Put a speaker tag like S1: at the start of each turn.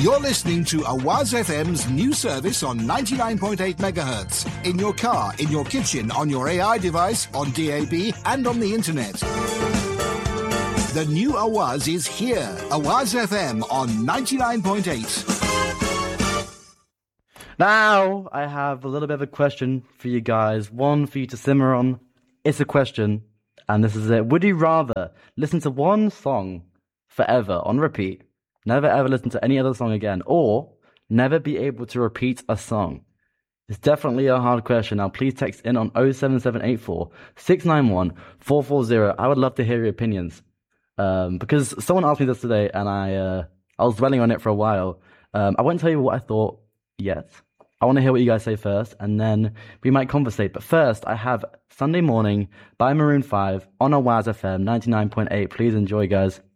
S1: You're listening to Awaz FM's new service on 99.8 megahertz. In your car, in your kitchen, on your AI device, on DAB, and on the internet. The new Awaz is here. Awaz FM on 99.8.
S2: Now, I have a little bit of a question for you guys. One for you to simmer on. It's a question, and this is it. Would you rather listen to one song forever on repeat, never ever listen to any other song again, or never be able to repeat a song? It's definitely a hard question. Now, please text in on 07784 691 440. I would love to hear your opinions. Because someone asked me this today, and I was dwelling on it for a while. I won't tell you what I thought yet. I want to hear what you guys say first, and then we might conversate. But first, I have Sunday Morning by Maroon 5 on Awaz FM 99.8. Please enjoy, guys.